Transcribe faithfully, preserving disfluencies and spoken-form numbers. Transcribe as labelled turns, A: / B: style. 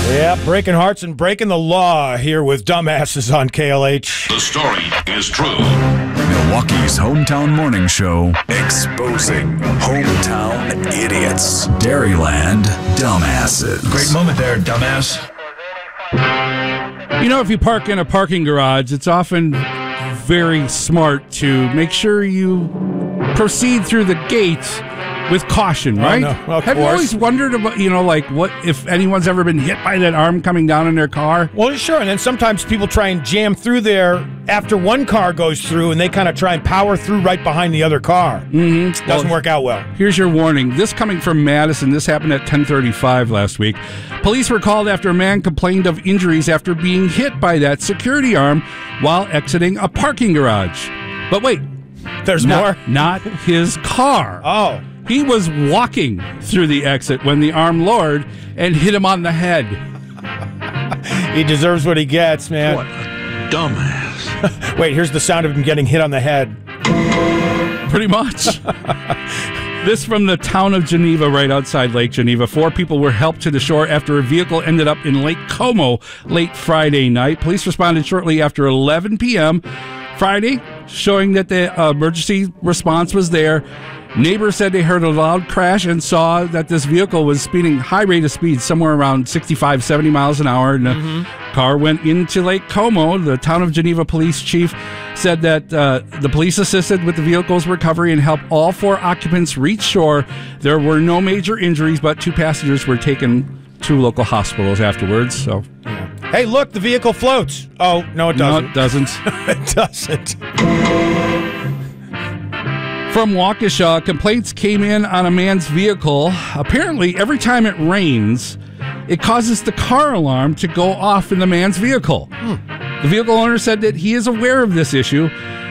A: Yeah, breaking hearts and breaking the law here with Dumbasses on K L H.
B: The story is true.
C: Milwaukee's hometown morning show, exposing hometown idiots. Dairyland Dumbasses.
B: Great moment there, dumbass.
D: You know, if you park in a parking garage, it's often very smart to make sure you proceed through the gates with caution, right?
A: Oh, no. Well, of
D: Have you
A: course.
D: always wondered about, you know, like what if anyone's ever been hit by that arm coming down in their car?
A: Well, sure, and then sometimes people try and jam through there after one car goes through, and they kind of try and power through right behind the other car.
D: Mm-hmm.
A: Doesn't
D: Well,
A: work out well.
D: Here's your warning. This coming from Madison. This happened at ten thirty-five last week. Police were called after a man complained of injuries after being hit by that security arm while exiting a parking garage. But wait,
A: There's
D: not,
A: more?
D: not his car.
A: Oh.
D: He was walking through the exit when the arm lowered and hit him on the head.
A: He deserves what he gets, man.
B: What a dumbass.
A: Wait, here's the sound of him getting hit on the head.
D: Pretty much. This from the town of Geneva, right outside Lake Geneva. Four people were helped to the shore after a vehicle ended up in Lake Como late Friday night. Police responded shortly after eleven p.m. Friday, showing that the uh, emergency response was there. Neighbors said they heard a loud crash and saw that this vehicle was speeding high rate of speed, somewhere around sixty-five, seventy miles an hour. And the mm-hmm. car went into Lake Como. The town of Geneva police chief said that uh, the police assisted with the vehicle's recovery and helped all four occupants reach shore. There were no major injuries, but two passengers were taken to local hospitals afterwards. So,
A: Yeah. Hey, look, the vehicle floats. Oh, no, it doesn't.
D: no, it doesn't.
A: It doesn't.
D: From Waukesha, complaints came in on a man's vehicle. Apparently, every time it rains, it causes the car alarm to go off in the man's vehicle. Hmm. The vehicle owner said that he is aware of this issue